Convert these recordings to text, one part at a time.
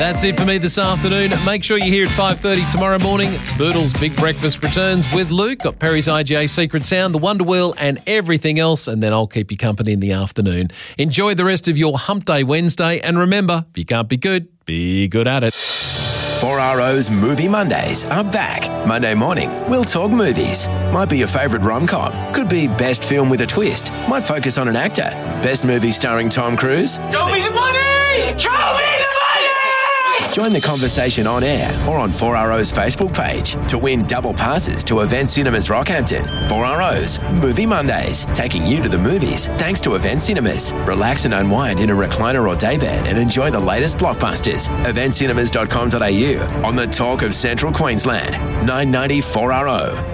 That's it for me this afternoon. Make sure you're here at 5:30 tomorrow morning. Boodle's Big Breakfast returns with Luke. Got Perry's IGA Secret Sound, the Wonder Wheel and everything else. And then I'll keep you company in the afternoon. Enjoy the rest of your Hump Day Wednesday. And remember, if you can't be good at it. 4RO's Movie Mondays are back. Monday morning, we'll talk movies. Might be your favourite rom-com. Could be best film with a twist. Might focus on an actor. Best movie starring Tom Cruise. Show me the money! Show me the money! Join the conversation on air or on 4RO's Facebook page to win double passes to Event Cinemas Rockhampton. 4RO's Movie Mondays, taking you to the movies thanks to Event Cinemas. Relax and unwind in a recliner or daybed and enjoy the latest blockbusters. eventcinemas.com.au on the talk of Central Queensland. 990 4RO.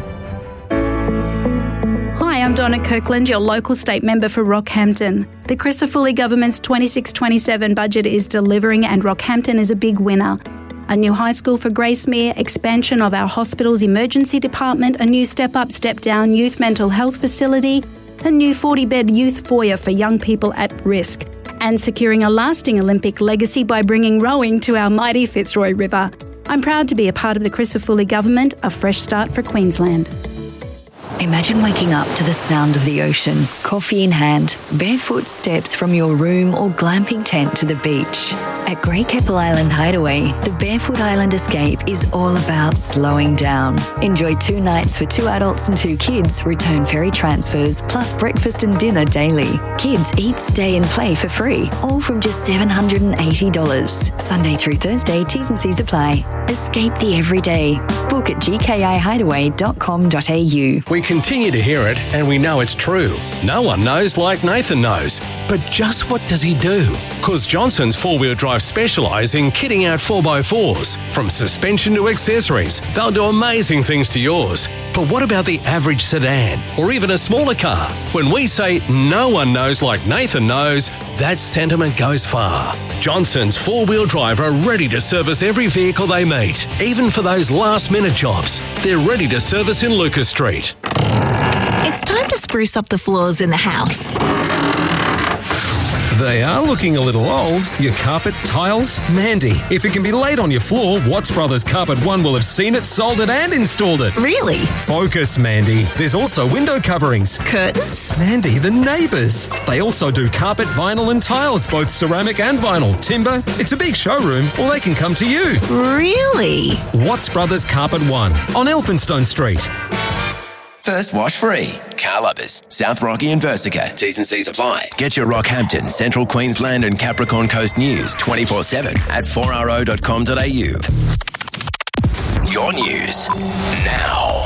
Hi, I'm Donna Kirkland, your local state member for Rockhampton. The Crisafulli government's 26-27 budget is delivering and Rockhampton is a big winner. A new high school for Gracemere, expansion of our hospital's emergency department, a new step-up, step-down youth mental health facility, a new 40-bed youth foyer for young people at risk, and securing a lasting Olympic legacy by bringing rowing to our mighty Fitzroy River. I'm proud to be a part of the Crisafulli government, a fresh start for Queensland. Imagine waking up to the sound of the ocean, coffee in hand, barefoot steps from your room or glamping tent to the beach. At Great Keppel Island Hideaway, the Barefoot Island Escape is all about slowing down. Enjoy 2 nights for 2 adults and 2 kids, return ferry transfers, plus breakfast and dinner daily. Kids eat, stay and play for free, all from just $780. Sunday through Thursday, T's and C's apply. Escape the everyday. Book at gkihideaway.com.au. We continue to hear it, and we know it's true. No one knows like Nathan knows. But just what does he do? Because Johnson's 4-wheel drive specialise in kitting out 4x4s. From suspension to accessories, they'll do amazing things to yours. But what about the average sedan, or even a smaller car? When we say no one knows like Nathan knows, that sentiment goes far. Johnson's 4-wheel drive are ready to service every vehicle they meet, even for those last-minute jobs. They're ready to service in Lucas Street. It's time to spruce up the floors in the house. They are looking a little old. Your carpet, tiles? Mandy, if it can be laid on your floor, Watts Brothers Carpet One will have seen it, sold it and installed it. Really? Focus, Mandy. There's also window coverings. Curtains? Mandy, the neighbours. They also do carpet, vinyl and tiles, both ceramic and vinyl. Timber. It's a big showroom, or they can come to you. Really? Watts Brothers Carpet One on Elphinstone Street. First wash free. Car lovers, South Rocky and Versica. T's and C's apply. Get your Rockhampton, Central Queensland and Capricorn Coast news 24/7 at 4ro.com.au. Your news now.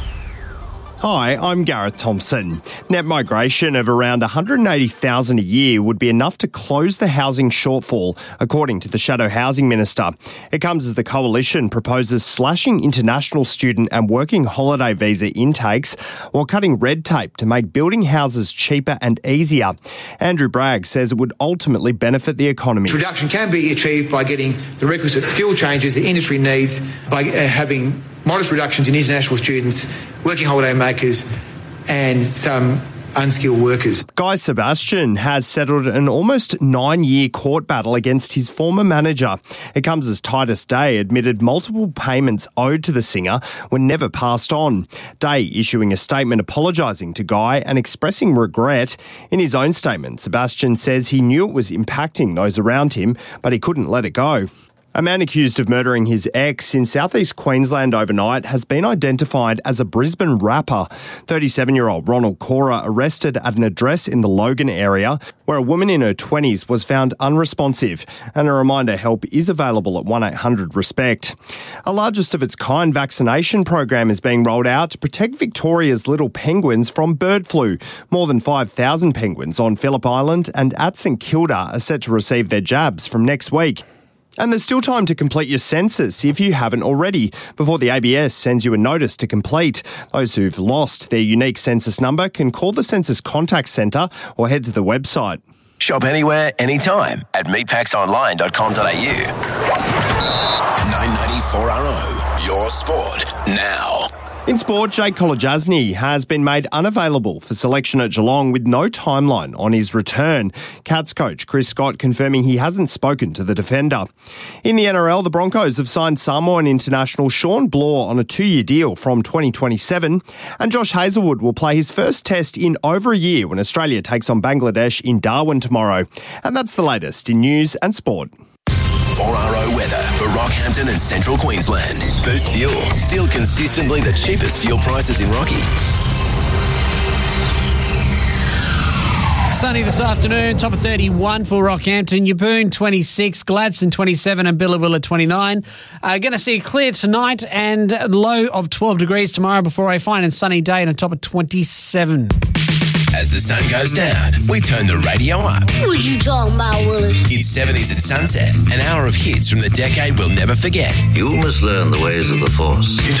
Hi, I'm Gareth Thompson. Net migration of around 180,000 a year would be enough to close the housing shortfall, according to the Shadow Housing Minister. It comes as the Coalition proposes slashing international student and working holiday visa intakes while cutting red tape to make building houses cheaper and easier. Andrew Bragg says it would ultimately benefit the economy. This reduction can be achieved by getting the requisite skill changes the industry needs, by having modest reductions in international students, working holiday makers and some unskilled workers. Guy Sebastian has settled an almost 9-year court battle against his former manager. It comes as Titus Day admitted multiple payments owed to the singer were never passed on. Day issuing a statement apologising to Guy and expressing regret. In his own statement, Sebastian says he knew it was impacting those around him, but he couldn't let it go. A man accused of murdering his ex in southeast Queensland overnight has been identified as a Brisbane rapper. 37-year-old Ronald Cora arrested at an address in the Logan area where a woman in her 20s was found unresponsive, and a reminder help is available at 1-800-RESPECT. A largest of its kind vaccination program is being rolled out to protect Victoria's little penguins from bird flu. More than 5,000 penguins on Phillip Island and at St Kilda are set to receive their jabs from next week. And there's still time to complete your census if you haven't already, before the ABS sends you a notice to complete. Those who've lost their unique census number can call the Census Contact Centre or head to the website. Shop anywhere, anytime at meatpacksonline.com.au. 994RO, your sport now. In sport, Jake Kolodjasny has been made unavailable for selection at Geelong with no timeline on his return. Cats coach Chris Scott confirming he hasn't spoken to the defender. In the NRL, the Broncos have signed Samoan international Sean Blore on a 2-year deal from 2027, and Josh Hazelwood will play his first test in over a year when Australia takes on Bangladesh in Darwin tomorrow. And that's the latest in news and sport. 4RO weather for Rockhampton and Central Queensland. Boost Fuel, still consistently the cheapest fuel prices in Rocky. Sunny this afternoon, top of 31 for Rockhampton, Yeboon 26, Gladstone 27 and Billawilla 29. Going to see a clear tonight and a low of 12 degrees tomorrow before a fine and sunny day and a top of 27. As the sun goes down, we turn the radio up. What you talking about, Willis? It's 70s at sunset, an hour of hits from the decade we'll never forget. You must learn the ways of the Force.